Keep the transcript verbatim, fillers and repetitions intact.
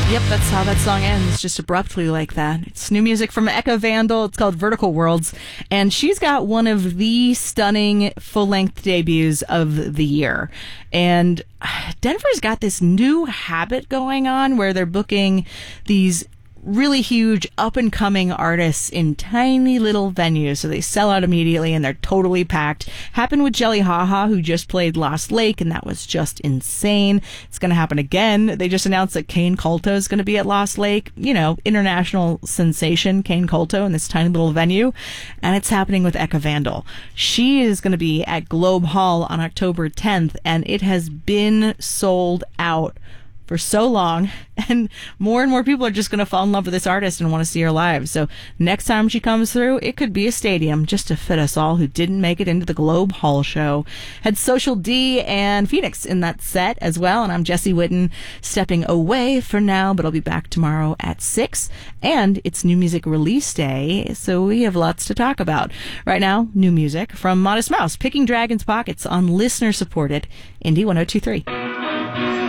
Yep, that's how that song ends, just abruptly like that. It's new music from Eka Vandal. It's called Vertical Worlds, and she's got one of the stunning full-length debuts of the year. And Denver's got this new habit going on where they're booking these really huge up-and-coming artists in tiny little venues, so they sell out immediately and they're totally packed. Happened with Jelly Haha, who just played Lost Lake, and that was just insane. It's going to happen again. They just announced that Kane Colto is going to be at Lost Lake. You know, international sensation Kane Colto in this tiny little venue, and it's happening with Eka Vandal. She is going to be at Globe Hall on October tenth, and it has been sold out for so long, and more and more people are just going to fall in love with this artist and want to see her live. So next time she comes through, it could be a stadium just to fit us all who didn't make it into the Globe Hall show. Had Social D and Phoenix in that set as well, and I'm Jessie Whitten stepping away for now, but I'll be back tomorrow at six, and it's New Music Release Day, so we have lots to talk about. Right now, new music from Modest Mouse, Picking Dragons Pockets on listener-supported Indie one oh two three.